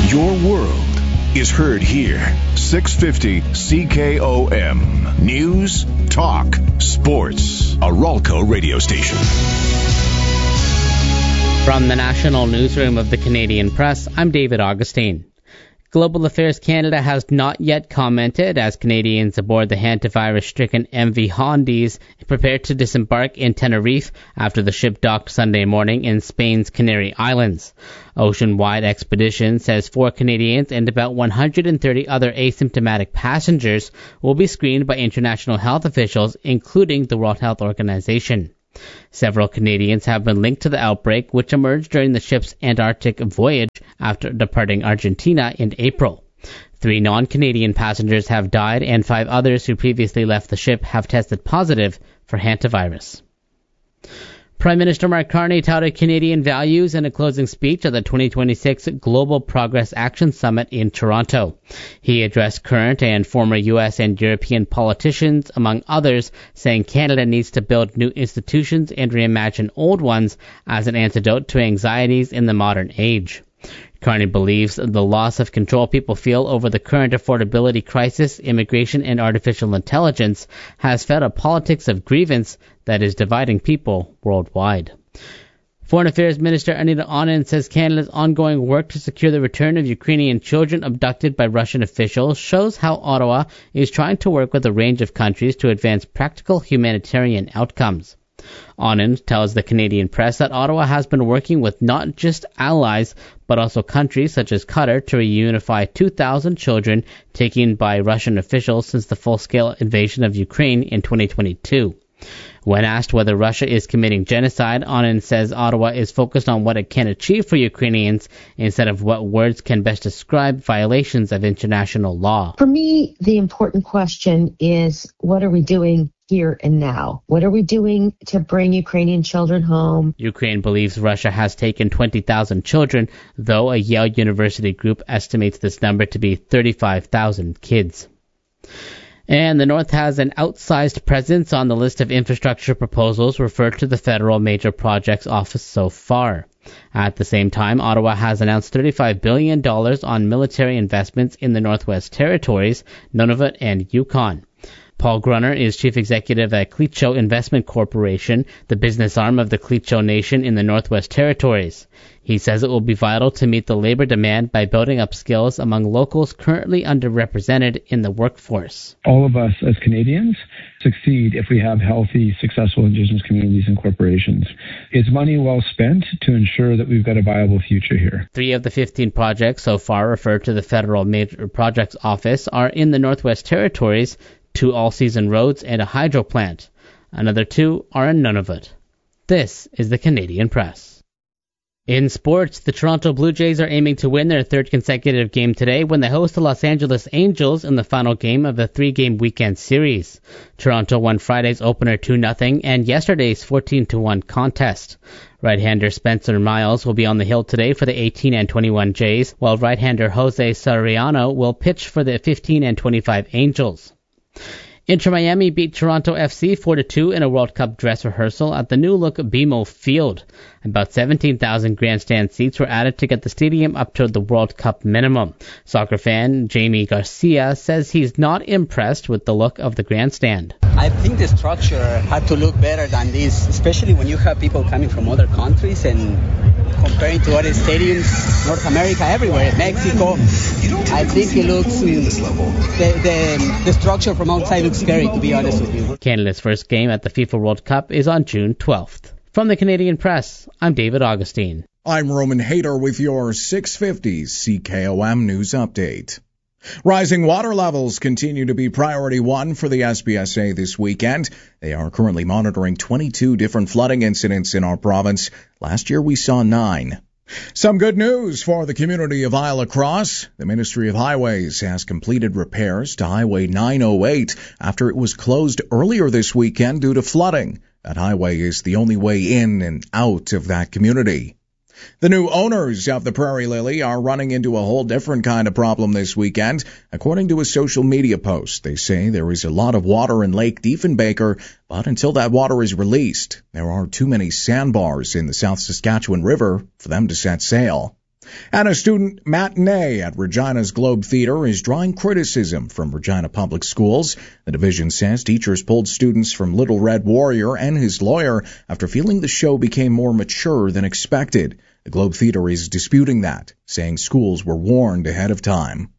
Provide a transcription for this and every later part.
Your world is heard here. 650 CKOM. News, talk, sports. A Ralco radio station. From the National Newsroom of the Canadian Press, I'm David Augustine. Global Affairs Canada has not yet commented as Canadians aboard the hantavirus-stricken MV Hondiz prepare to disembark in Tenerife after the ship docked Sunday morning in Spain's Canary Islands. Ocean-wide Expedition says 4 Canadians and about 130 other asymptomatic passengers will be screened by international health officials, including the World Health Organization. Several Canadians have been linked to the outbreak, which emerged during the ship's Antarctic voyage after departing Argentina in April. 3 non-Canadian passengers have died, and 5 others who previously left the ship have tested positive for hantavirus. Prime Minister Mark Carney touted Canadian values in a closing speech at the 2026 Global Progress Action Summit in Toronto. He addressed current and former U.S. and European politicians, among others, saying Canada needs to build new institutions and reimagine old ones as an antidote to anxieties in the modern age. Carney believes the loss of control people feel over the current affordability crisis, immigration, and artificial intelligence has fed a politics of grievance that is dividing people worldwide. Foreign Affairs Minister Anita Anand says Canada's ongoing work to secure the return of Ukrainian children abducted by Russian officials shows how Ottawa is trying to work with a range of countries to advance practical humanitarian outcomes. Anand tells the Canadian Press that Ottawa has been working with not just allies, but also countries such as Qatar to reunify 2,000 children taken by Russian officials since the full-scale invasion of Ukraine in 2022. When asked whether Russia is committing genocide, Anand says Ottawa is focused on what it can achieve for Ukrainians instead of what words can best describe violations of international law. For me, the important question is, what are we doing here and now? What are we doing to bring Ukrainian children home? Ukraine believes Russia has taken 20,000 children, though a Yale University group estimates this number to be 35,000 kids. And the North has an outsized presence on the list of infrastructure proposals referred to the Federal Major Projects Office so far. At the same time, Ottawa has announced $35 billion on military investments in the Northwest Territories, Nunavut, and Yukon. Paul Grunner is chief executive at Klitschko Investment Corporation, the business arm of the Klitschko Nation in the Northwest Territories. He says it will be vital to meet the labor demand by building up skills among locals currently underrepresented in the workforce. All of us as Canadians succeed if we have healthy, successful Indigenous communities and corporations. It's money well spent to ensure that we've got a viable future here. 3 of the 15 projects so far referred to the Federal Major Projects Office are in the Northwest Territories, 2 all-season roads and a hydro plant. Another 2 are in Nunavut. This is the Canadian Press. In sports, the Toronto Blue Jays are aiming to win their 3rd consecutive game today when they host the Los Angeles Angels in the final game of the 3-game weekend series. Toronto won Friday's opener 2-0 and yesterday's 14-1 contest. Right-hander Spencer Miles will be on the hill today for the 18 and 21 Jays, while right-hander Jose Soriano will pitch for the 15 and 25 Angels. Inter Miami beat Toronto FC 4-2 in a World Cup dress rehearsal at the new-look BMO Field. About 17,000 grandstand seats were added to get the stadium up to the World Cup minimum. Soccer fan Jamie Garcia says he's not impressed with the look of the grandstand. I think the structure had to look better than this, especially when you have people coming from other countries and comparing to other stadiums, North America, everywhere, Mexico. I think it looks, the structure from outside looks scary, to be honest with you. Canada's first game at the FIFA World Cup is on June 12th. From the Canadian Press, I'm David Augustine. I'm Roman Hayter with your 650 CKOM News Update. Rising water levels continue to be priority 1 for the SPSA this weekend. They are currently monitoring 22 different flooding incidents in our province. Last year we saw 9. Some good news for the community of Isle Cross. The Ministry of Highways has completed repairs to Highway 908 after it was closed earlier this weekend due to flooding. That highway is the only way in and out of that community. The new owners of the Prairie Lily are running into a whole different kind of problem this weekend. According to a social media post, they say there is a lot of water in Lake Diefenbaker, but until that water is released, there are too many sandbars in the South Saskatchewan River for them to set sail. And a student matinee at Regina's Globe Theatre is drawing criticism from Regina Public Schools. The division says teachers pulled students from Little Red Warrior and his lawyer after feeling the show became more mature than expected. The Globe Theatre is disputing that, saying schools were warned ahead of time.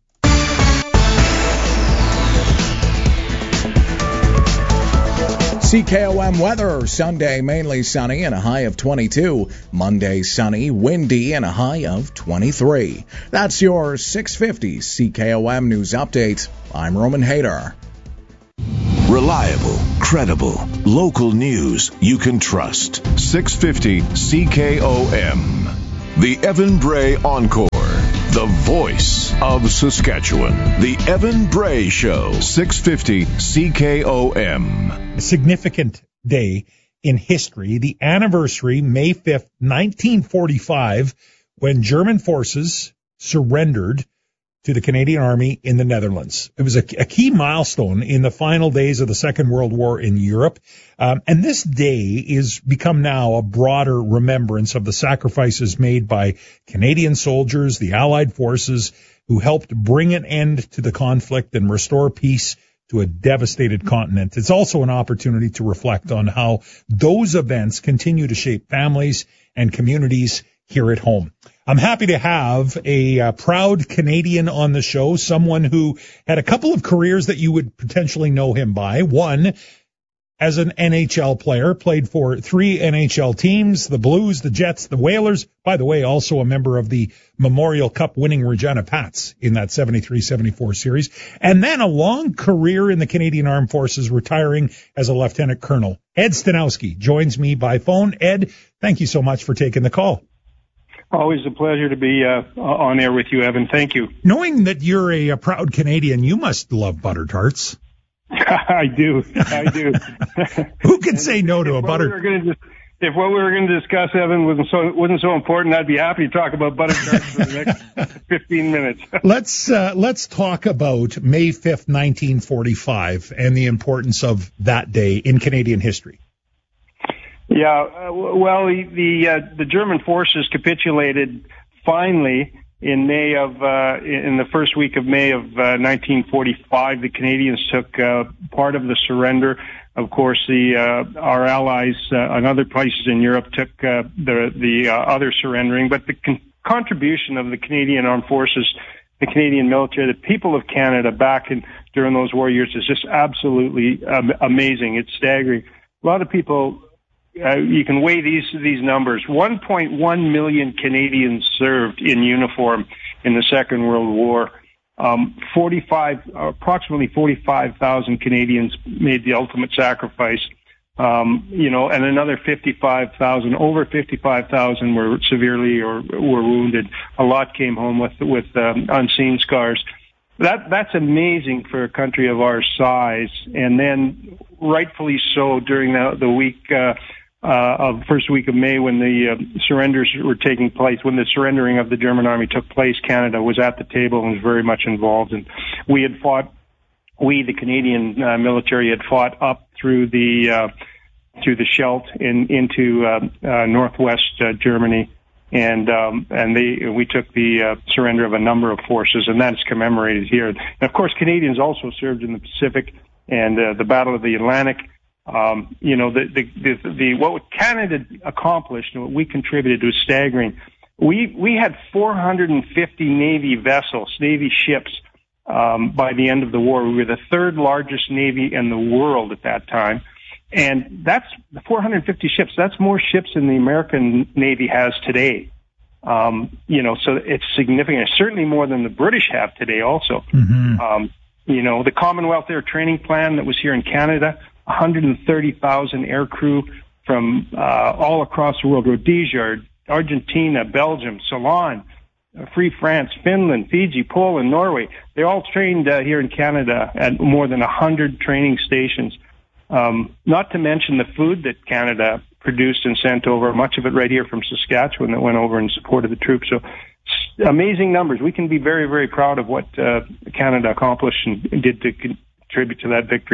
CKOM weather, Sunday mainly sunny and a high of 22. Monday sunny, windy and a high of 23. That's your 650 CKOM News Update. I'm Roman Hader. Reliable, credible, local news you can trust. 650 CKOM. The Evan Bray Encore. The voice of Saskatchewan. The Evan Bray Show. 650 CKOM. A significant day in history. The anniversary, May 5th, 1945, when German forces surrendered to the Canadian Army in the Netherlands. It was a key milestone in the final days of the Second World War in Europe. And this day is become now a broader remembrance of the sacrifices made by Canadian soldiers, the Allied forces, who helped bring an end to the conflict and restore peace to a devastated continent. It's also an opportunity to reflect on how those events continue to shape families and communities here at home. I'm happy to have a proud Canadian on the show, someone who had a couple of careers that you would potentially know him by. One, as an NHL player, played for 3 NHL teams, the Blues, the Jets, the Whalers. By the way, also a member of the Memorial Cup winning Regina Pats in that 73-74 series. And then a long career in the Canadian Armed Forces, retiring as a lieutenant colonel. Ed Stanowski joins me by phone. Ed, thank you so much for taking the call. Always a pleasure to be on air with you, Evan. Thank you. Knowing that you're a proud Canadian, you must love butter tarts. I do. Who can say no to a butter? If what we were going to discuss, Evan, wasn't so important, I'd be happy to talk about butter tarts for the next 15 minutes. Let's talk about May 5th, 1945, and the importance of that day in Canadian history. Yeah, well, the German forces capitulated finally in the first week of May of 1945. The Canadians took part of the surrender. Of course, our allies in other places in Europe took the other surrendering. But the contribution of the Canadian Armed Forces, the Canadian military, the people of Canada back during those war years is just absolutely amazing. It's staggering. A lot of people. You can weigh these numbers. 1.1 million Canadians served in uniform in the Second World War. Approximately 45,000 Canadians made the ultimate sacrifice. And another 55,000, over 55,000 were severely or were wounded. A lot came home with unseen scars. That's amazing for a country of our size. And then, rightfully so, during the week of first week of May, when the surrenders were taking place, when the surrendering of the German army took place, Canada was at the table and was very much involved. And the Canadian military had fought up through the Scheldt into northwest Germany, and we took the surrender of a number of forces, and that's commemorated here. And of course, Canadians also served in the Pacific and the Battle of the Atlantic. What Canada accomplished and what we contributed was staggering. We had 450 Navy vessels, Navy ships, by the end of the war. We were the third largest Navy in the world at that time. And that's 450 ships. That's more ships than the American Navy has today. So it's significant. It's certainly more than the British have today also. Mm-hmm. The Commonwealth Air Training Plan that was here in Canada, 130,000 air crew from all across the world, Rhodesia, Argentina, Belgium, Ceylon, Free France, Finland, Fiji, Poland, Norway. They all trained here in Canada at more than 100 training stations. Not to mention the food that Canada produced and sent over, much of it right here from Saskatchewan that went over and supported the troops. So amazing numbers. We can be very, very proud of what Canada accomplished and did to contribute to that victory.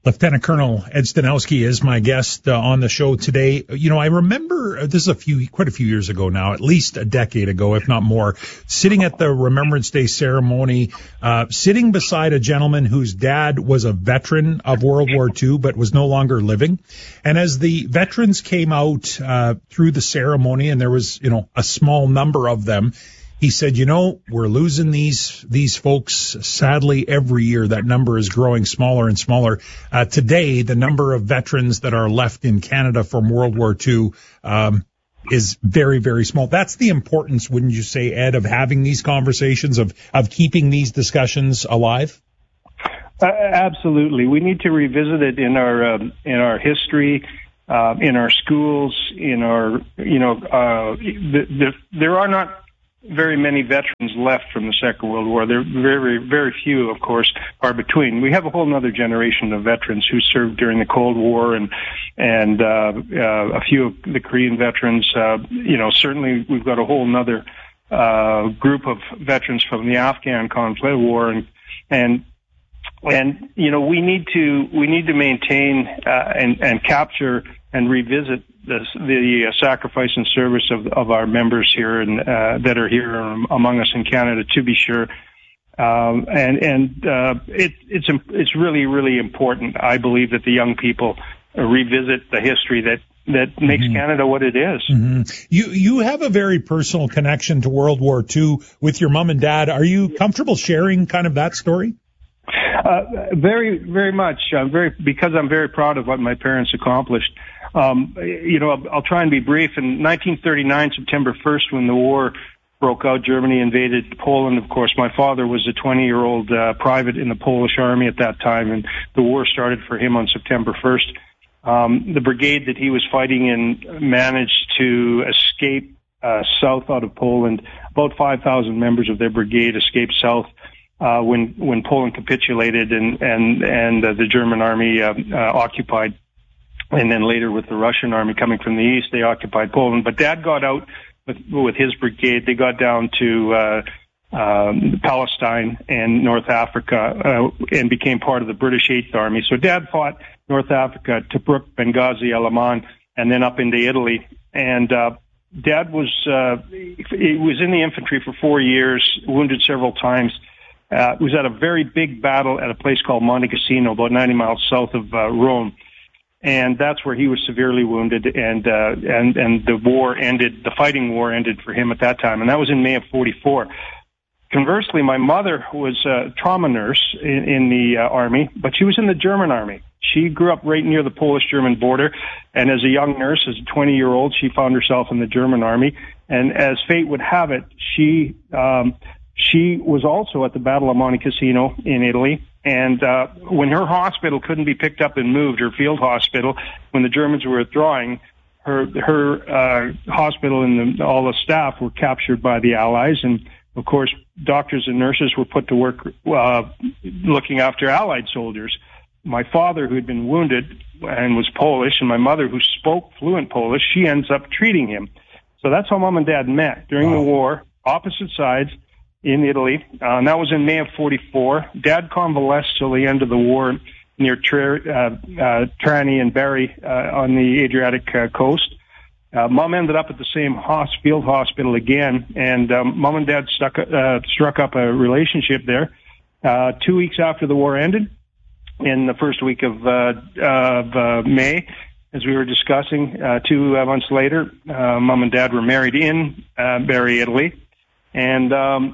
Lieutenant Colonel Ed Stanowski is my guest on the show today. You know, I remember this is quite a few years ago now, at least a decade ago, if not more, sitting at the Remembrance Day ceremony, sitting beside a gentleman whose dad was a veteran of World War II, but was no longer living. And as the veterans came out through the ceremony, and there was, you know, a small number of them, he said, you know, we're losing these folks. Sadly, every year that number is growing smaller and smaller. Today, the number of veterans that are left in Canada from World War II is very, very small. That's the importance, wouldn't you say, Ed, of having these conversations, of keeping these discussions alive? Absolutely. We need to revisit it in our history, in our schools, in our, you know, there are not very many veterans left from the Second World War. There are very, very few, of course, are between. We have a whole other generation of veterans who served during the Cold War and a few of the Korean veterans. You know, certainly we've got a whole other group of veterans from the Afghan conflict war, and you know, we need to maintain and capture and revisit the sacrifice and service of our members here and that are here among us in Canada, to be sure. It's really, really important, I believe, that the young people revisit the history that makes Canada what it is. Mm-hmm. You have a very personal connection to World War II with your mom and dad. Are you comfortable sharing kind of that story? Very, very much. Because I'm very proud of what my parents accomplished. You know, I'll try and be brief. In 1939, September 1st, when the war broke out, Germany invaded Poland. Of course, my father was a 20-year-old private in the Polish army at that time, and the war started for him on September 1st. The brigade that he was fighting in managed to escape south out of Poland. About 5,000 members of their brigade escaped south when Poland capitulated and the German army occupied. And then later with the Russian army coming from the east, they occupied Poland. But Dad got out with his brigade. They got down to Palestine and North Africa and became part of the British 8th Army. So Dad fought North Africa, Tobruk, Benghazi, El Aman, and then up into Italy. And Dad was in the infantry for 4 years, wounded several times. Was at a very big battle at a place called Monte Cassino, about 90 miles south of Rome. And that's where he was severely wounded, and the war ended, the fighting war ended for him at that time, and that was in May of 44. Conversely, my mother was a trauma nurse in the army, but she was in the German army. She grew up right near the Polish-German border, and as a young nurse, as a 20-year-old, she found herself in the German army, and as fate would have it, she was also at the Battle of Monte Cassino in Italy. And when her hospital couldn't be picked up and moved, her field hospital, when the Germans were withdrawing, her hospital and all the staff were captured by the Allies. And, of course, doctors and nurses were put to work looking after Allied soldiers. My father, who had been wounded and was Polish, and my mother, who spoke fluent Polish, she ends up treating him. So that's how Mom and Dad met during the war, opposite sides, in Italy, and that was in May of 44. Dad convalesced till the end of the war near Trani and Bari on the Adriatic coast. Mom ended up at the same field hospital again, and Mom and Dad struck up a relationship there. 2 weeks after the war ended, in the first week of May, as we were discussing, 2 months later, Mom and Dad were married in Bari, Italy. And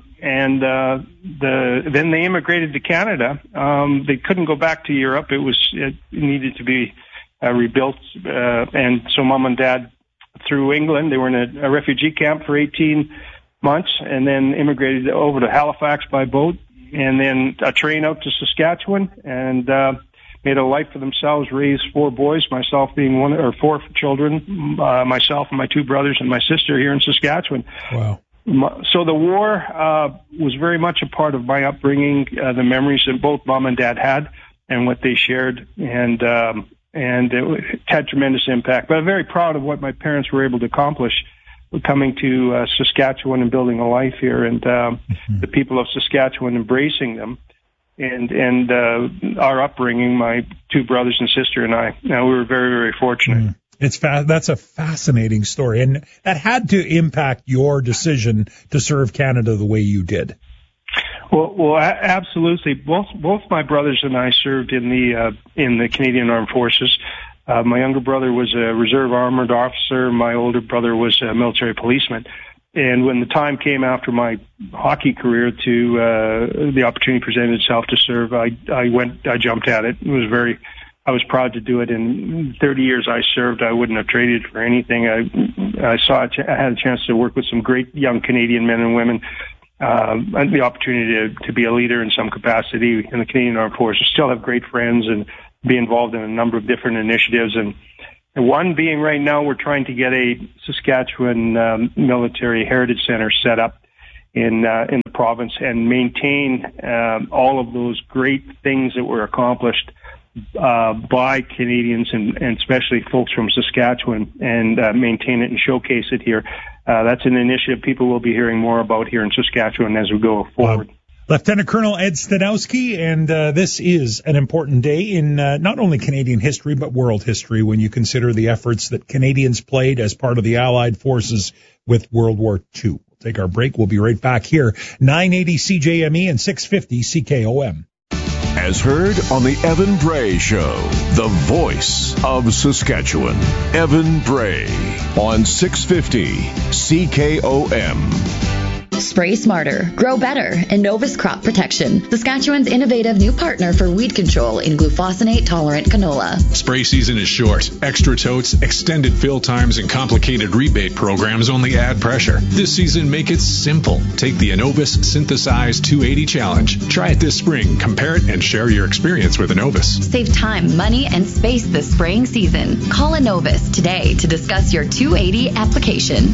then they immigrated to Canada. They couldn't go back to Europe. It needed to be rebuilt. And so Mom and Dad, through England, they were in a refugee camp for 18 months and then immigrated over to Halifax by boat and then a train out to Saskatchewan and made a life for themselves, raised 4 boys, myself being one, or 4 children, myself and my 2 brothers and my sister here in Saskatchewan. Wow. So the war was very much a part of my upbringing, the memories that both Mom and Dad had and what they shared, and it had tremendous impact. But I'm very proud of what my parents were able to accomplish coming to Saskatchewan and building a life here, and the people of Saskatchewan embracing them. and our upbringing, my two brothers and sister and I, we were very, very fortunate. That's a fascinating story, and that had to impact your decision to serve Canada the way you did. Well, absolutely. Both my brothers and I served in the Canadian Armed Forces. My younger brother was a reserve armored officer. My older brother was a military policeman. And when the time came after my hockey career to the opportunity presented itself to serve, I jumped at it. I was proud to do it. In 30 years I served, I wouldn't have traded for anything. I had a chance to work with some great young Canadian men and women, and the opportunity to be a leader in some capacity in the Canadian Armed Forces. Still have great friends and be involved in a number of different initiatives. And one being right now, we're trying to get a Saskatchewan Military Heritage Center set up in the province and maintain all of those great things that were accomplished by Canadians and especially folks from Saskatchewan, and maintain it and showcase it here. That's an initiative people will be hearing more about here in Saskatchewan as we go forward. Lieutenant Colonel Ed Stanowski, and this is an important day in not only Canadian history but world history when you consider the efforts that Canadians played as part of the Allied forces with World War II. We'll take our break. We'll be right back here, 980 CJME and 650 CKOM. As heard on the Evan Bray Show, the voice of Saskatchewan. Evan Bray on 650 CKOM. Spray smarter, grow better, Innovus Crop Protection, Saskatchewan's innovative new partner for weed control in glufosinate-tolerant canola. Spray season is short. Extra totes, extended fill times, and complicated rebate programs only add pressure. This season, make it simple. Take the Innovus Synthesize 280 Challenge. Try it this spring, compare it, and share your experience with Innovus. Save time, money, and space this spraying season. Call Innovus today to discuss your 280 application.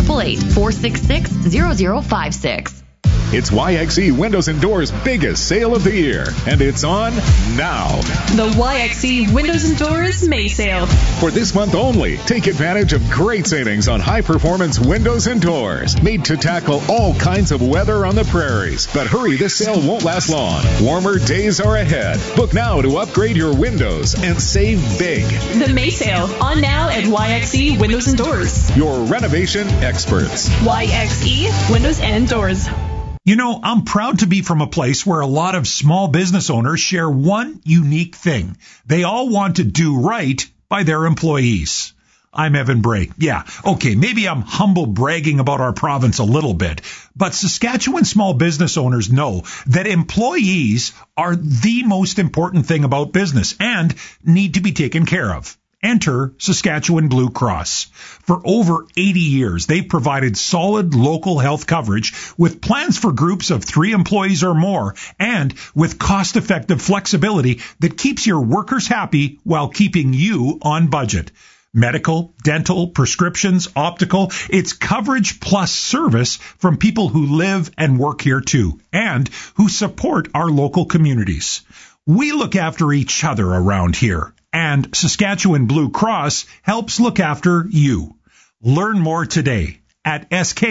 1-888-466-0056. It's YXE Windows and Doors' biggest sale of the year, and it's on now. The YXE Windows and Doors May Sale. For this month only, take advantage of great savings on high-performance windows and doors, made to tackle all kinds of weather on the prairies. But hurry, this sale won't last long. Warmer days are ahead. Book now to upgrade your windows and save big. The May Sale, on now at YXE Windows and Doors. Your renovation experts. YXE Windows and Doors. You know, I'm proud to be from a place where a lot of small business owners share one unique thing. They all want to do right by their employees. I'm Evan Bray. Yeah, okay, maybe I'm humble bragging about our province a little bit, but Saskatchewan small business owners know that employees are the most important thing about business and need to be taken care of. Enter Saskatchewan Blue Cross. For over 80 years, they've provided solid local health coverage with plans for groups of 3 employees or more and with cost-effective flexibility that keeps your workers happy while keeping you on budget. Medical, dental, prescriptions, optical, it's coverage plus service from people who live and work here too and who support our local communities. We look after each other around here. And Saskatchewan Blue Cross helps look after you. Learn more today at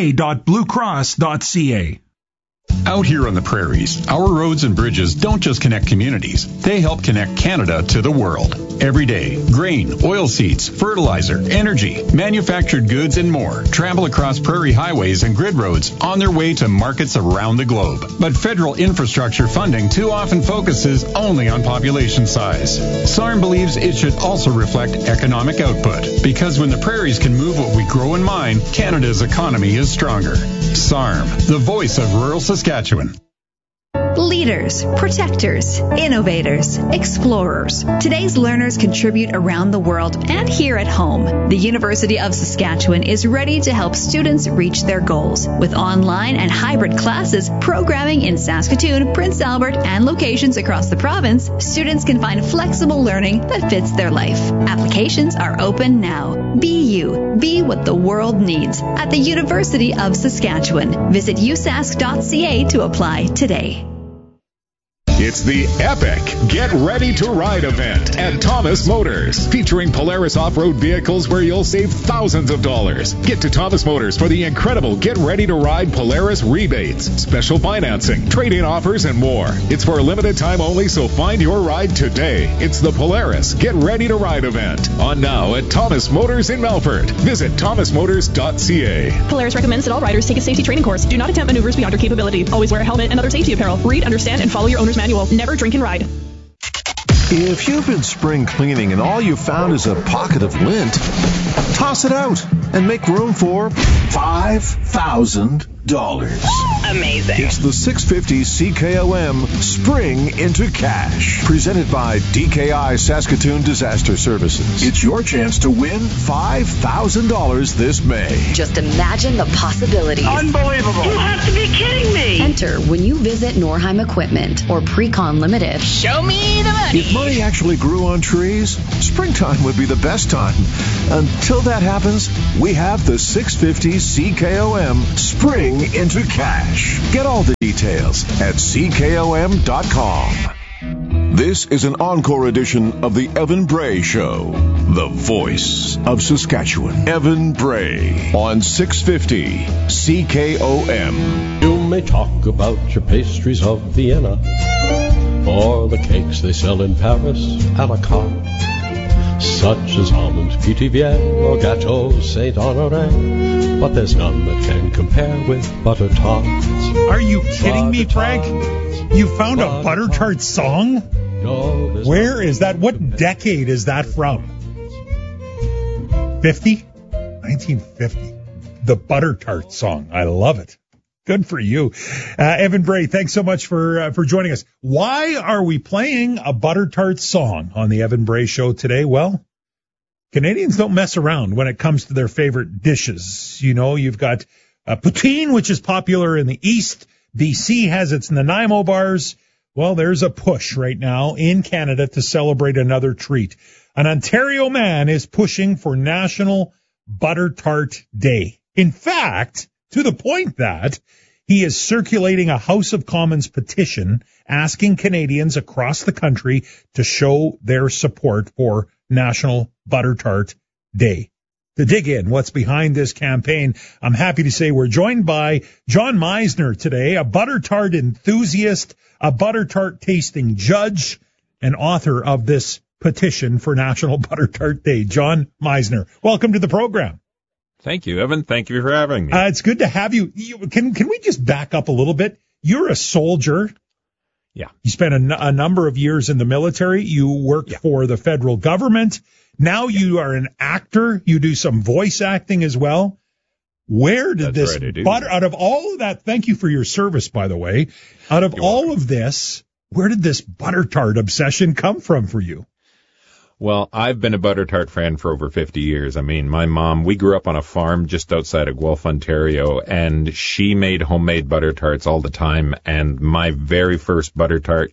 sk.bluecross.ca. Out here on the prairies, our roads and bridges don't just connect communities. They help connect Canada to the world. Every day, grain, oilseeds, fertilizer, energy, manufactured goods, and more travel across prairie highways and grid roads on their way to markets around the globe. But federal infrastructure funding too often focuses only on population size. SARM believes it should also reflect economic output, because when the prairies can move what we grow and mine, Canada's economy is stronger. SARM, the voice of rural Saskatchewan. Leaders, protectors, innovators, explorers. Today's learners contribute around the world and here at home. The University of Saskatchewan is ready to help students reach their goals. With online and hybrid classes, programming in Saskatoon, Prince Albert, and locations across the province, students can find flexible learning that fits their life. Applications are open now. Be you. Be what the world needs at the University of Saskatchewan. Visit usask.ca to apply today. It's the epic Get Ready to Ride event at Thomas Motors, featuring Polaris off-road vehicles where you'll save thousands of dollars. Get to Thomas Motors for the incredible Get Ready to Ride Polaris rebates, special financing, trade-in offers, and more. It's for a limited time only, so find your ride today. It's the Polaris Get Ready to Ride event, on now at Thomas Motors in Melfort. Visit thomasmotors.ca. Polaris recommends that all riders take a safety training course. Do not attempt maneuvers beyond your capability. Always wear a helmet and other safety apparel. Read, understand, and follow your owner's manual. Never drink and ride. If you've been spring cleaning and all you found is a pocket of lint, toss it out and make room for $5,000. Amazing. It's the 650 CKOM Spring into Cash, presented by DKI Saskatoon Disaster Services. It's your chance to win $5,000 this May. Just imagine the possibilities. Unbelievable. You have to be kidding me. Enter when you visit Norheim Equipment or Precon Limited. Show me the money. If money actually grew on trees, springtime would be the best time. Until that happens, we have the 650 CKOM Spring into Cash. Get all the details at CKOM.com. This is an encore edition of the Evan Bray Show, the voice of Saskatchewan. Evan Bray on 650 CKOM. You may talk about your pastries of Vienna or the cakes they sell in Paris a la carte, such as almond Pithiviers or Gâteau Saint-Honoré, but there's none that can compare with butter tarts. Are you kidding me, Frank? You found a butter tart song? Where is that? What decade is that from? 50? 1950. The butter tart song. I love it. Good for you. Evan Bray, thanks so much for joining us. Why are we playing a butter tart song on the Evan Bray Show today? Well, Canadians don't mess around when it comes to their favorite dishes. You know, you've got poutine, which is popular in the East. BC has its Nanaimo bars. Well, there's a push right now in Canada to celebrate another treat. An Ontario man is pushing for National Butter Tart Day. In fact, to the point that he is circulating a House of Commons petition asking Canadians across the country to show their support for National Butter Tart Day. To dig in what's behind this campaign, I'm happy to say we're joined by John Meisner today, a butter tart enthusiast, a butter tart tasting judge, and author of this petition for National Butter Tart Day. John Meisner, welcome to the program. Thank you, Evan. Thank you for having me. It's good to have you. Can we just back up a little bit? You're a soldier. Yeah. You spent a number of years in the military. You worked for the federal government. Now you are an actor. You do some voice acting as well. Where did this butter, out of all of that, thank you for your service, by the way, out of all of this, where did this butter tart obsession come from for you? Well, I've been a butter tart fan for over 50 years. I mean, my mom, we grew up on a farm just outside of Guelph, Ontario, and she made homemade butter tarts all the time. And my very first butter tart,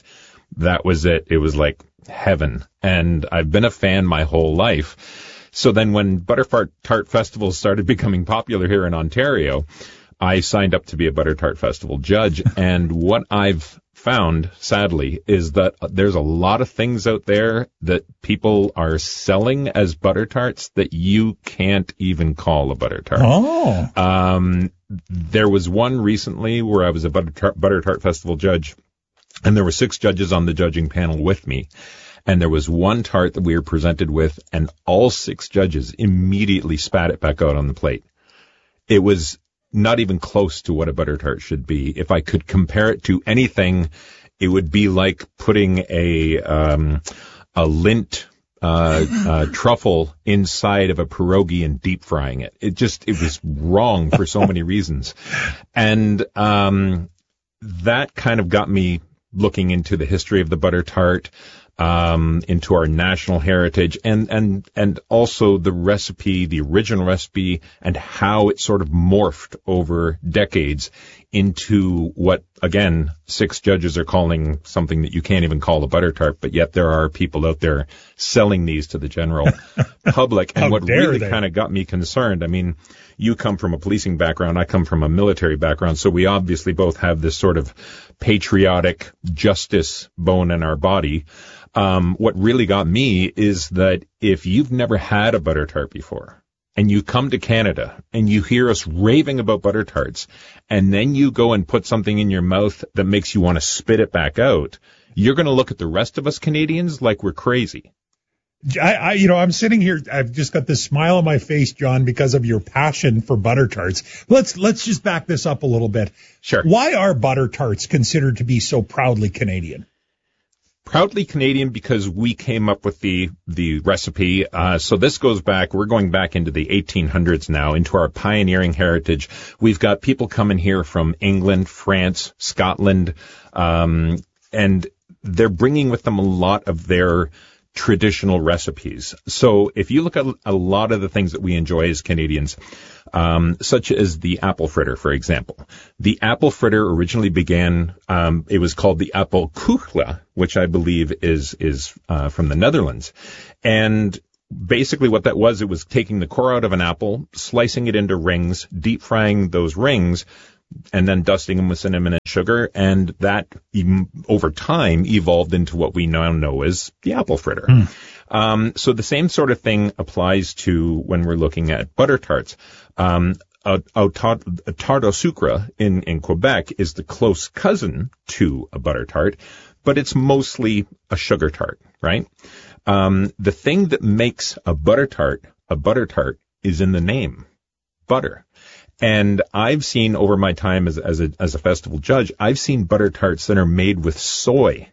that was it. It was like heaven. And I've been a fan my whole life. So then when butter tart festivals started becoming popular here in Ontario, I signed up to be a butter tart festival judge. And what I've found, sadly, is that there's a lot of things out there that people are selling as butter tarts that you can't even call a butter tart. Oh. There was one recently where I was a butter tart festival judge, and there were 6 judges on the judging panel with me. And there was one tart that we were presented with, and all 6 judges immediately spat it back out on the plate. It was not even close to what a butter tart should be. If I could compare it to anything, it would be like putting a lint truffle inside of a pierogi and deep frying it. It was wrong for so many reasons. And that kind of got me looking into the history of the butter tart, into our national heritage, and also the recipe, the original recipe, and how it sort of morphed over decades into what, again, 6 judges are calling something that you can't even call a butter tart, but yet there are people out there selling these to the general public. And what really kind of got me concerned, I mean, you come from a policing background, I come from a military background, so we obviously both have this sort of patriotic justice bone in our body. What really got me is that if you've never had a butter tart before, and you come to Canada and you hear us raving about butter tarts, and then you go and put something in your mouth that makes you want to spit it back out, you're going to look at the rest of us Canadians like we're crazy. I'm sitting here, I've just got this smile on my face, John, because of your passion for butter tarts. Let's just back this up a little bit. Sure. Why are butter tarts considered to be so proudly Canadian? Proudly Canadian because we came up with the recipe. So this goes back, we're going back into the 1800s now, into our pioneering heritage. We've got people coming here from England, France, Scotland, and they're bringing with them a lot of their traditional recipes. So if you look at a lot of the things that we enjoy as Canadians, such as the apple fritter, for example. The apple fritter originally began, it was called the appelkoekle, which I believe is from the Netherlands. And basically what that was, it was taking the core out of an apple, slicing it into rings, deep frying those rings, and then dusting them with cinnamon and sugar, and that over time evolved into what we now know as the apple fritter. So the same sort of thing applies to when we're looking at butter tarts. A tarte au sucre in Quebec is the close cousin to a butter tart, but it's mostly a sugar tart, right? The thing that makes a butter tart is in the name, butter. And I've seen over my time as a festival judge, I've seen butter tarts that are made with soy,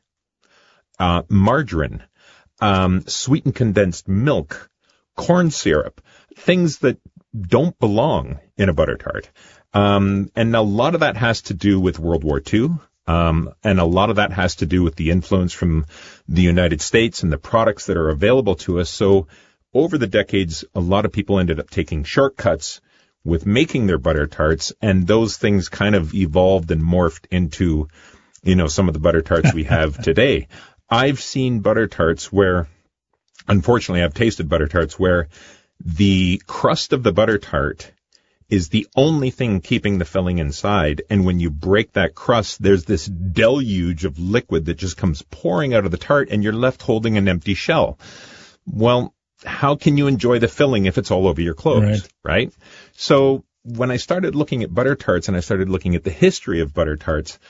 margarine, sweetened condensed milk, corn syrup, things that don't belong in a butter tart. And a lot of that has to do with World War II. And a lot of that has to do with the influence from the United States and the products that are available to us. So over the decades, a lot of people ended up taking shortcuts with making their butter tarts, and those things kind of evolved and morphed into, some of the butter tarts we have today. I've seen butter tarts where, unfortunately, I've tasted butter tarts where the crust of the butter tart is the only thing keeping the filling inside, and when you break that crust, there's this deluge of liquid that just comes pouring out of the tart, and you're left holding an empty shell. Well, how can you enjoy the filling if it's all over your clothes, right? So when I started looking at butter tarts and I started looking at the history of butter tarts,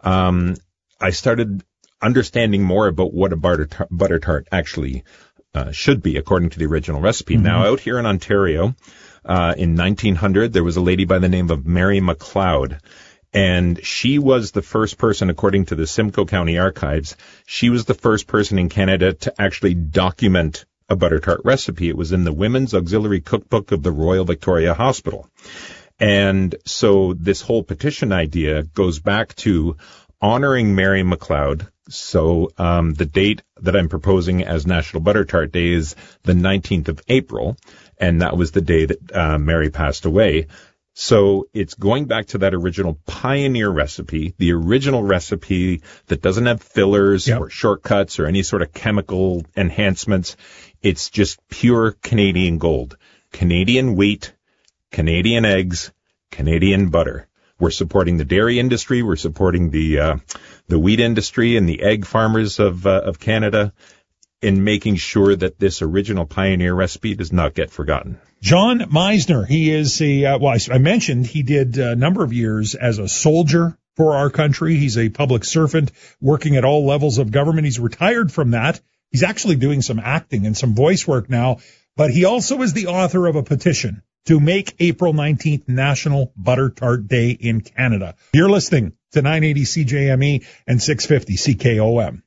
I started understanding more about what a butter tart actually should be according to the original recipe. Now, out here in Ontario, in 1900, there was a lady by the name of Mary McLeod. And she was the first person, according to the Simcoe County Archives, she was the first person in Canada to actually document a butter tart recipe. It was in the Women's Auxiliary Cookbook of the Royal Victoria Hospital. And so this whole petition idea goes back to honoring Mary McLeod. So the date that I'm proposing as National Butter Tart Day is the 19th of April, and that was the day that Mary passed away. So it's going back to that original pioneer recipe, the original recipe that doesn't have fillers or shortcuts or any sort of chemical enhancements. It's just pure Canadian gold. Canadian wheat, Canadian eggs, Canadian butter. We're supporting the dairy industry. We're supporting the wheat industry and the egg farmers of Canada in making sure that this original pioneer recipe does not get forgotten. John Meisner, he is I mentioned he did a number of years as a soldier for our country. He's a public servant working at all levels of government. He's retired from that. He's actually doing some acting and some voice work now, but he also is the author of a petition to make April 19th National Butter Tart Day in Canada. You're listening to 980 CJME and 650 CKOM.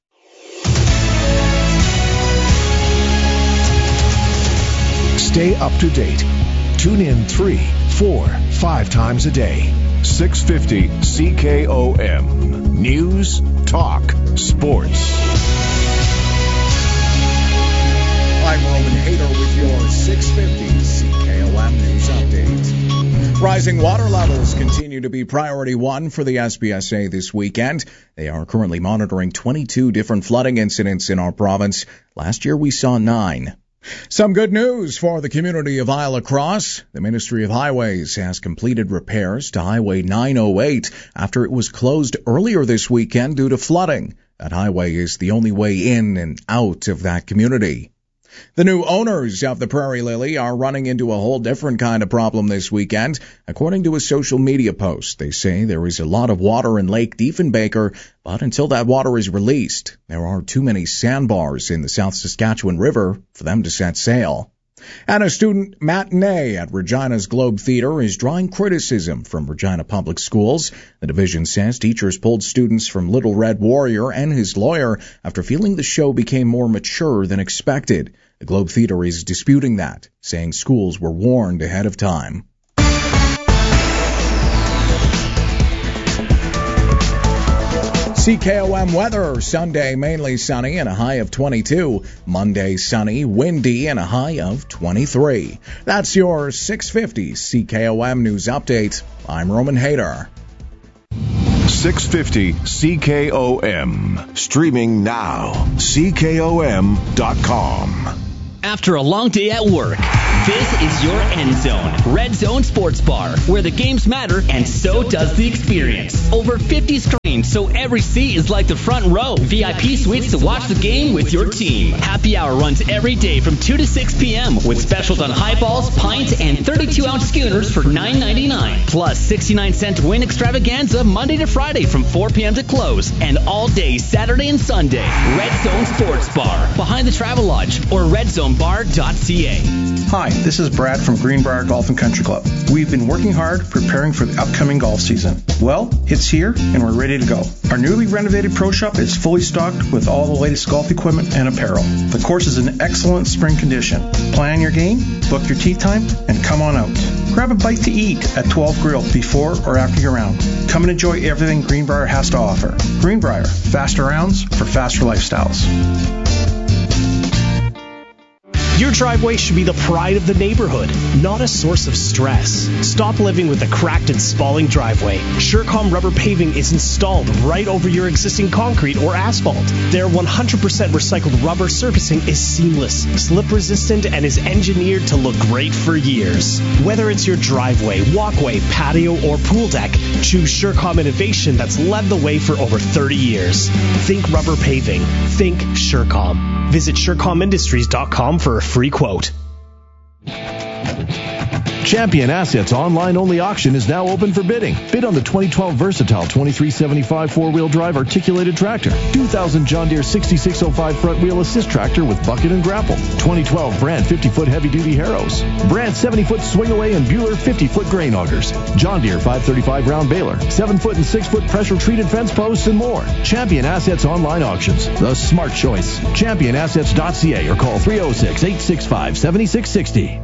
Stay up to date. Tune in 3, 4, 5 times a day. 650 CKOM. News, talk, sports. I'm Roman Hader with your 650 CKOM News Update. Rising water levels continue to be priority one for the SPSA this weekend. They are currently monitoring 22 different flooding incidents in our province. Last year we saw 9. Some good news for the community of Isla Cross. The Ministry of Highways has completed repairs to Highway 908 after it was closed earlier this weekend due to flooding. That highway is the only way in and out of that community. The new owners of the Prairie Lily are running into a whole different kind of problem this weekend. According to a social media post, they say there is a lot of water in Lake Diefenbaker, but until that water is released, there are too many sandbars in the South Saskatchewan River for them to set sail. And a student matinee at Regina's Globe Theatre is drawing criticism from Regina Public Schools. The division says teachers pulled students from Little Red Warrior and his lawyer after feeling the show became more mature than expected. The Globe Theatre is disputing that, saying schools were warned ahead of time. CKOM weather, Sunday mainly sunny and a high of 22. Monday sunny, windy and a high of 23. That's your 650 CKOM News Update. I'm Roman Hayter. 650 CKOM. Streaming now. CKOM.com. After a long day at work, this is your End Zone, Red Zone Sports Bar, where the games matter and so does the experience. Over 50 screens, so every seat is like the front row. VIP suites to watch the game with your team. Happy hour runs every day from 2 to 6 p.m. with specials on highballs, pints, and 32-ounce schooners for $9.99. Plus 69-cent win extravaganza Monday to Friday from 4 p.m. to close, and all day Saturday and Sunday. Red Zone Sports Bar, behind the Travel Lodge, or redzonebar.ca. Hi, this is Brad from Greenbrier Golf and Country Club. We've been working hard preparing for the upcoming golf season. Well, it's here and we're ready to go. Our newly renovated pro shop is fully stocked with all the latest golf equipment and apparel. The course is in excellent spring condition. Plan your game, book your tee time, and come on out. Grab a bite to eat at 12 Grill before or after your round. Come and enjoy everything Greenbrier has to offer. Greenbrier, faster rounds for faster lifestyles. Your driveway should be the pride of the neighborhood, not a source of stress. Stop living with a cracked and spalling driveway. Surecom rubber paving is installed right over your existing concrete or asphalt. Their 100% recycled rubber surfacing is seamless, slip resistant, and is engineered to look great for years. Whether it's your driveway, walkway, patio, or pool deck, choose Surecom innovation that's led the way for over 30 years. Think rubber paving. Think Surecom. Visit SurecomIndustries.com for a free quote. Champion Assets online-only auction is now open for bidding. Bid on the 2012 Versatile 2375 four-wheel drive articulated tractor, 2000 John Deere 6605 front-wheel assist tractor with bucket and grapple, 2012 Brand 50-foot heavy-duty harrows, Brand 70-foot swing-away and Bueller 50-foot grain augers, John Deere 535-round baler, 7-foot and 6-foot pressure-treated fence posts, and more. Champion Assets online auctions, the smart choice. ChampionAssets.ca or call 306-865-7660.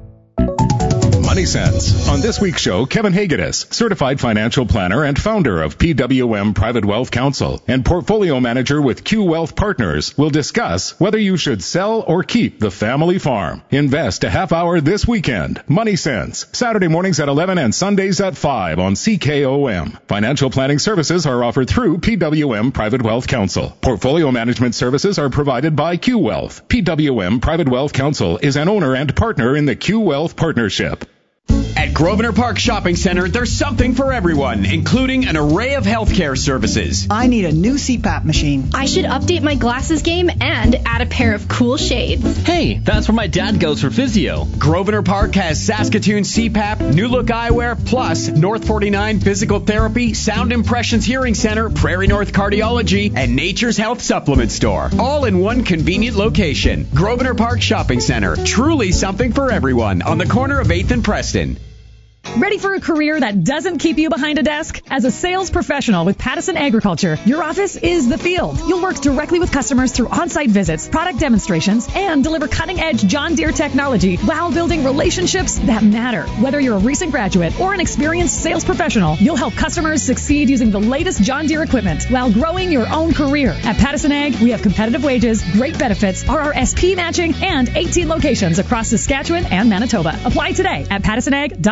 Money Sense. On this week's show, Kevin Hagedis, certified financial planner and founder of PWM Private Wealth Counsel and portfolio manager with Q Wealth Partners, will discuss whether you should sell or keep the family farm. Invest a half hour this weekend. Money Sense. Saturday mornings at 11 and Sundays at 5 on CKOM. Financial planning services are offered through PWM Private Wealth Counsel. Portfolio management services are provided by Q Wealth. PWM Private Wealth Counsel is an owner and partner in the Q Wealth Partnership. At Grosvenor Park Shopping Center, there's something for everyone, including an array of healthcare services. I need a new CPAP machine. I should update my glasses game and add a pair of cool shades. Hey, that's where my dad goes for physio. Grosvenor Park has Saskatoon CPAP, New Look Eyewear, plus North 49 Physical Therapy, Sound Impressions Hearing Center, Prairie North Cardiology, and Nature's Health Supplement Store. All in one convenient location. Grosvenor Park Shopping Center. Truly something for everyone on the corner of 8th and Preston. Ready for a career that doesn't keep you behind a desk? As a sales professional with Pattison Agriculture, your office is the field. You'll work directly with customers through on-site visits, product demonstrations, and deliver cutting-edge John Deere technology while building relationships that matter. Whether you're a recent graduate or an experienced sales professional, you'll help customers succeed using the latest John Deere equipment while growing your own career. At Pattison Ag, we have competitive wages, great benefits, RRSP matching, and 18 locations across Saskatchewan and Manitoba. Apply today at pattisonag.com/careers.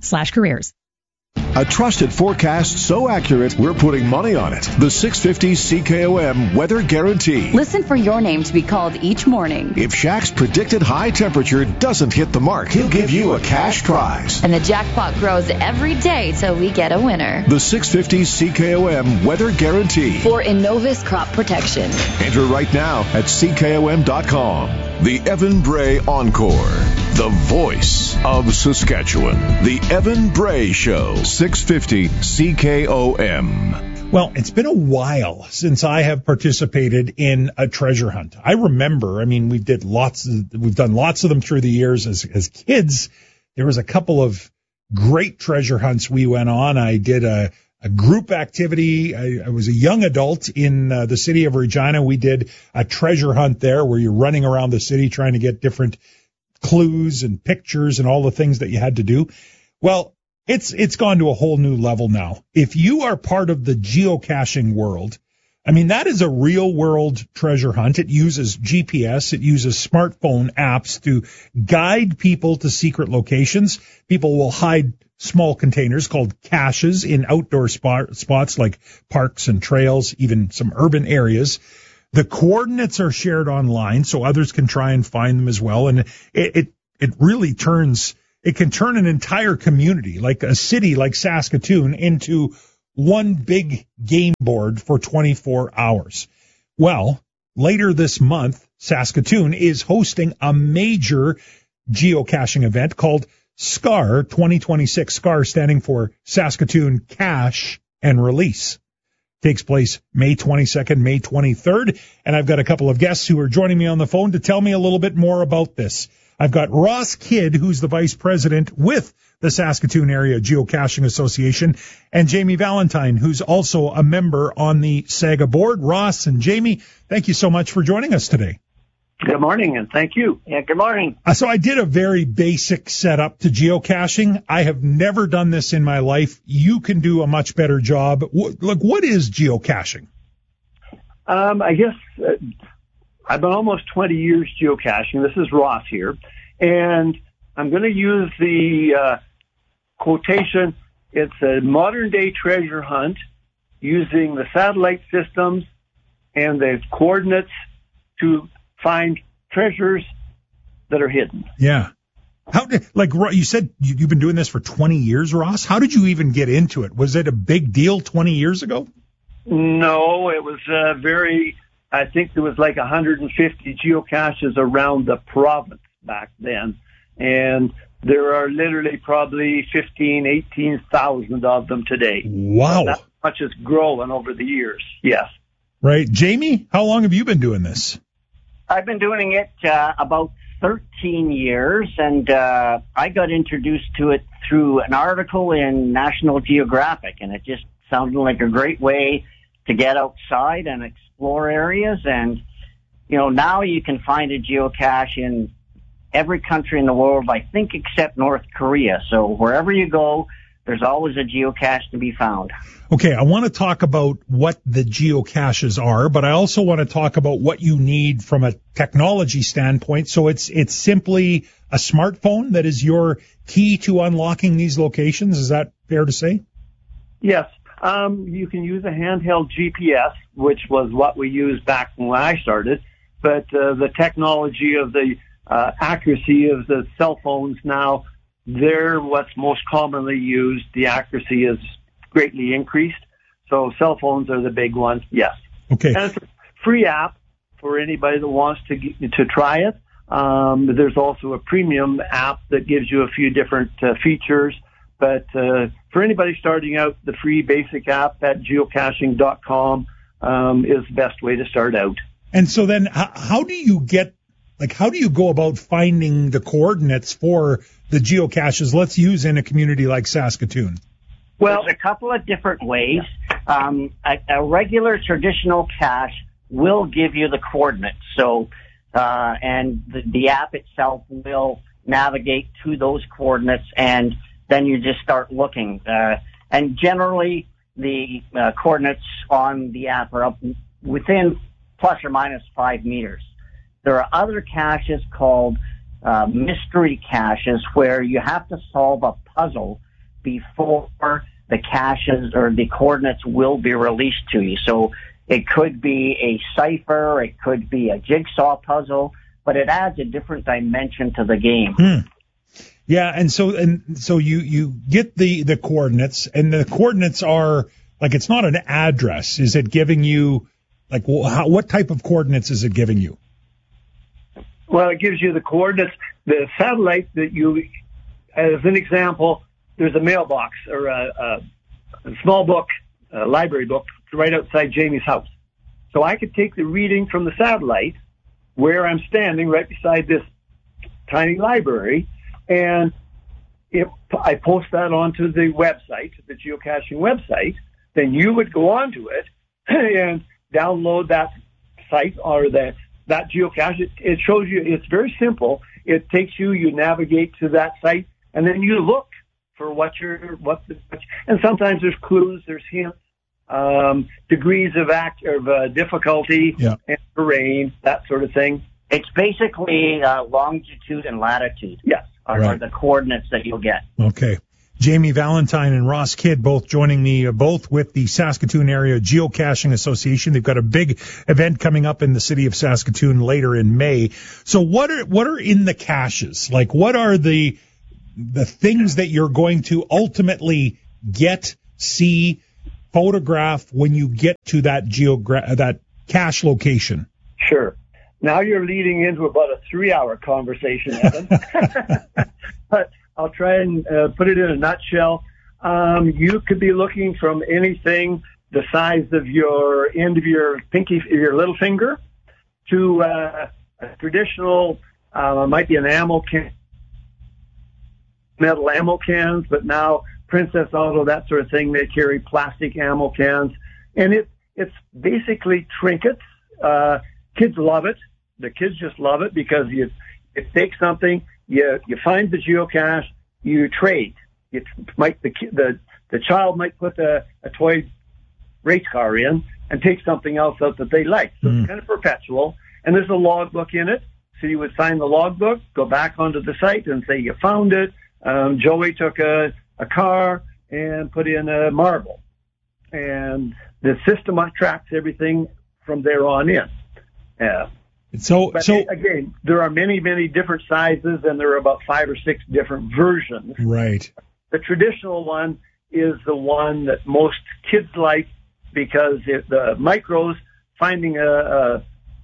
SoCal.gov/careers. A trusted forecast so accurate, we're putting money on it. The 650 CKOM Weather Guarantee. Listen for your name to be called each morning. If Shaq's predicted high temperature doesn't hit the mark, he'll give you a cash prize. And the jackpot grows every day till we get a winner. The 650 CKOM Weather Guarantee. For Innovis Crop Protection. Enter right now at CKOM.com. The Evan Bray Encore. The voice of Saskatchewan. The Evan Bray Show. 650 CKOM. Well, it's been a while since I have participated in a treasure hunt. I remember, we've done lots of them through the years as kids. There was a couple of great treasure hunts we went on. I did a group activity. I was a young adult in the city of Regina. We did a treasure hunt there where you're running around the city trying to get different clues and pictures and all the things that you had to do. Well, it's gone to a whole new level now. If you are part of the geocaching world, that is a real world treasure hunt. It uses GPS. It uses smartphone apps to guide people to secret locations. People will hide small containers called caches in outdoor spots like parks and trails, even some urban areas. The coordinates are shared online so others can try and find them as well. And it really can turn an entire community, like a city like Saskatoon, into one big game board for 24 hours. Well, later this month, Saskatoon is hosting a major geocaching event called SCAR 2026. SCAR standing for Saskatoon Cache and Release. Takes place May 22nd, May 23rd, and I've got a couple of guests who are joining me on the phone to tell me a little bit more about this. I've got Ross Kidd, who's the vice president with the Saskatoon Area Geocaching Association, and Jamie Valentine, who's also a member on the SAGA board. Ross and Jamie, thank you so much for joining us today. Good morning, and thank you. Yeah, good morning. So I did a very basic setup to geocaching. I have never done this in my life. You can do a much better job. What is geocaching? I guess I've been almost 20 years geocaching. This is Ross here. And I'm going to use the quotation. It's a modern-day treasure hunt using the satellite systems and the coordinates to find treasures that are hidden. Yeah. You said you've been doing this for 20 years, Ross. How did you even get into it? Was it a big deal 20 years ago? No, it was I think there was like 150 geocaches around the province back then. And there are literally probably 18,000 of them today. Wow. That much has grown over the years. Yes. Right. Jamie, how long have you been doing this? I've been doing it about 13 years, and I got introduced to it through an article in National Geographic, and it just sounded like a great way to get outside and explore areas. And, now you can find a geocache in every country in the world, I think, except North Korea. So wherever you go, there's always a geocache to be found. Okay, I want to talk about what the geocaches are, but I also want to talk about what you need from a technology standpoint. So it's simply a smartphone that is your key to unlocking these locations. Is that fair to say? Yes. You can use a handheld GPS, which was what we used back when I started, but the technology of the accuracy of the cell phones now, they're what's most commonly used. The accuracy is greatly increased. So cell phones are the big ones, yes. Okay. And it's a free app for anybody that wants to try it. There's also a premium app that gives you a few different features. But for anybody starting out, the free basic app at geocaching.com is the best way to start out. And so then how do you go about finding the coordinates for the geocaches, let's use in a community like Saskatoon? Well, there's a couple of different ways. A regular traditional cache will give you the coordinates. So, and the app itself will navigate to those coordinates, and then you just start looking. And generally, the coordinates on the app are up within plus or minus 5 meters. There are other caches called mystery caches where you have to solve a puzzle before the caches or the coordinates will be released to you. So it could be a cipher, it could be a jigsaw puzzle, but it adds a different dimension to the game. Yeah, and so you get the coordinates, and the coordinates are like, it's not an address. Is it giving you like what type of coordinates is it giving you? Well, it gives you the coordinates. The satellite that you, as an example, there's a mailbox or a small book, a library book, right outside Jamie's house. So I could take the reading from the satellite where I'm standing right beside this tiny library, and if I post that onto the website, the geocaching website, then you would go onto it and download that site or that geocache. It shows you, it's very simple. It takes you, you navigate to that site, and then you look for and sometimes there's clues, there's hints, degrees of difficulty, and terrain, that sort of thing. It's basically longitude and latitude. Yes. Are the coordinates that you'll get. Okay. Jamie Valentine and Ross Kidd both joining me, both with the Saskatoon Area Geocaching Association. They've got a big event coming up in the city of Saskatoon later in May. So what are in the caches? Like, what are the things that you're going to ultimately get, see, photograph when you get to that cache location? Sure. Now you're leading into about a 3-hour conversation, Evan. But I'll try and put it in a nutshell. You could be looking from anything the size of your end of your pinky, your little finger, to a traditional, might be an ammo can, metal ammo cans, but now Princess Auto, that sort of thing, they carry plastic ammo cans. And it's basically trinkets. Kids love it. The kids just love it because you take something, you find the geocache, you trade. The child might put a toy race car in and take something else out that they like. So it's kind of perpetual. And there's a logbook in it. So you would sign the logbook, go back onto the site and say you found it. Joey took a car and put in a marble. And the system tracks everything from there on in. So again, there are many, many different sizes, and there are about 5 or 6 different versions. Right. The traditional one is the one that most kids like because the micros, finding a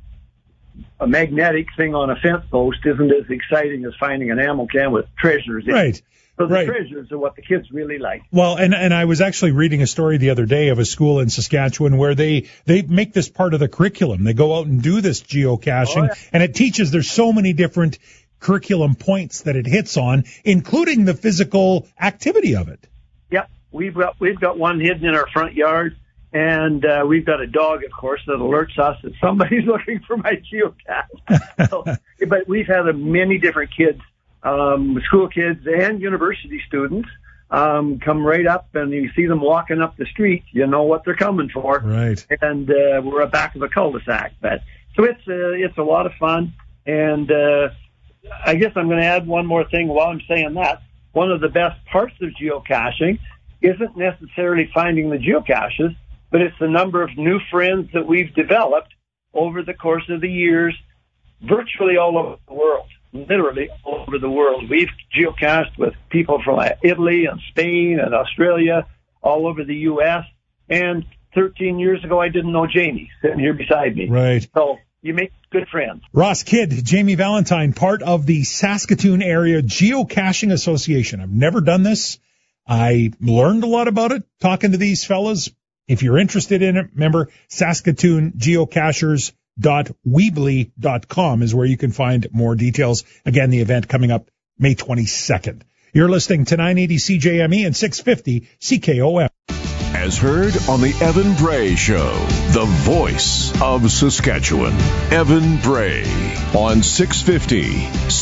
magnetic thing on a fence post isn't as exciting as finding an ammo can with treasures in it. Right. So the treasures are what the kids really like. Well, and I was actually reading a story the other day of a school in Saskatchewan where they make this part of the curriculum. They go out and do this geocaching, and it teaches, there's so many different curriculum points that it hits on, including the physical activity of it. Yep. We've got one hidden in our front yard, and we've got a dog, of course, that alerts us that somebody's looking for my geocache. But we've had many different kids, school kids and university students, come right up, and you see them walking up the street, you know what they're coming for. Right. And we're at back of a cul-de-sac. So it's a lot of fun. And I guess I'm going to add one more thing while I'm saying that. One of the best parts of geocaching isn't necessarily finding the geocaches, but it's the number of new friends that we've developed over the course of the years, virtually all over the world. Literally all over the world. We've geocached with people from Italy and Spain and Australia, all over the U.S. And 13 years ago, I didn't know Jamie sitting here beside me. Right. So you make good friends. Ross Kidd, Jamie Valentine, part of the Saskatoon Area Geocaching Association. I've never done this. I learned a lot about it talking to these fellas. If you're interested in it, remember Saskatoon Geocachers .weebly.com is where you can find more details. Again, the event coming up May 22nd. You're listening to 980 CJME and 650 CKOM. As heard on the Evan Bray Show, the voice of Saskatchewan. Evan Bray on 650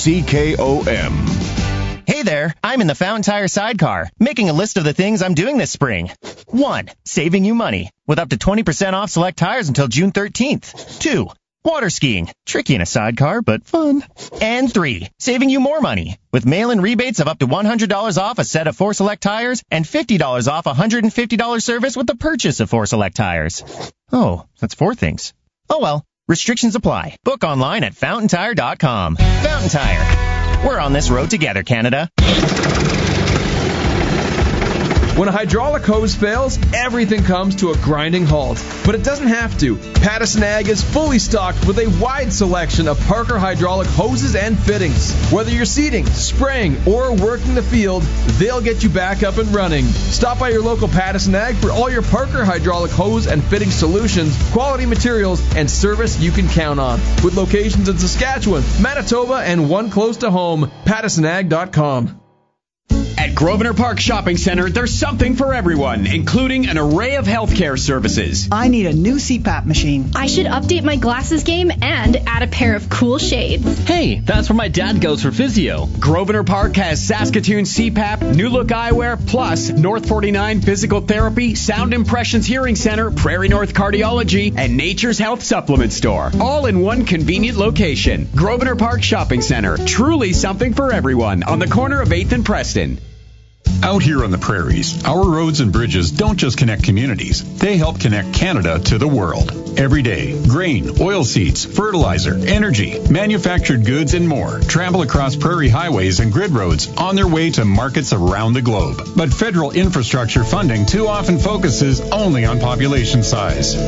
CKOM. Hey there, I'm in the Fountain Tire sidecar, making a list of the things I'm doing this spring. 1. Saving you money, with up to 20% off select tires until June 13th. 2. water skiing. Tricky in a sidecar, but fun. And 3, saving you more money with mail-in rebates of up to $100 off a set of 4 Select tires and $50 off a $150 service with the purchase of 4 Select tires. Oh, that's 4 things. Oh well, restrictions apply. Book online at FountainTire.com. Fountain Tire. We're on this road together, Canada. When a hydraulic hose fails, everything comes to a grinding halt. But it doesn't have to. Patterson Ag is fully stocked with a wide selection of Parker hydraulic hoses and fittings. Whether you're seeding, spraying, or working the field, they'll get you back up and running. Stop by your local Patterson Ag for all your Parker hydraulic hose and fitting solutions, quality materials, and service you can count on. With locations in Saskatchewan, Manitoba, and one close to home, PattersonAg.com. At Grosvenor Park Shopping Center, there's something for everyone, including an array of healthcare services. I need a new CPAP machine. I should update my glasses game and add a pair of cool shades. Hey, that's where my dad goes for physio. Grosvenor Park has Saskatoon CPAP, New Look Eyewear, plus North 49 Physical Therapy, Sound Impressions Hearing Center, Prairie North Cardiology, and Nature's Health Supplement Store. All in one convenient location. Grosvenor Park Shopping Center. Truly something for everyone on the corner of 8th and Preston. Out here on the prairies, our roads and bridges don't just connect communities. They help connect Canada to the world. Every day, grain, oilseeds, fertilizer, energy, manufactured goods, and more travel across prairie highways and grid roads on their way to markets around the globe. But federal infrastructure funding too often focuses only on population size.